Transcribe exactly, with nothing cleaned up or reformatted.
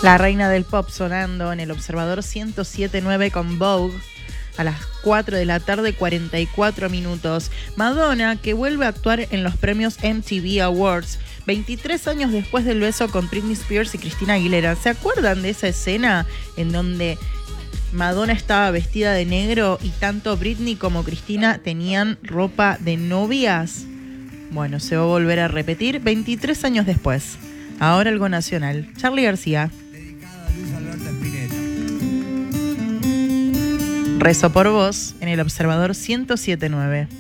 La reina del pop sonando en el Observador ciento siete punto nueve con Vogue a las cuatro de la tarde, cuarenta y cuatro minutos. Madonna, que vuelve a actuar en los premios M T V Awards, veintitrés años después del beso con Britney Spears y Christina Aguilera. ¿Se acuerdan de esa escena en donde Madonna estaba vestida de negro y tanto Britney como Christina tenían ropa de novias? Bueno, se va a volver a repetir veintitrés años después. Ahora algo nacional. Charly García. Rezo por vos en el Observador ciento siete punto nueve.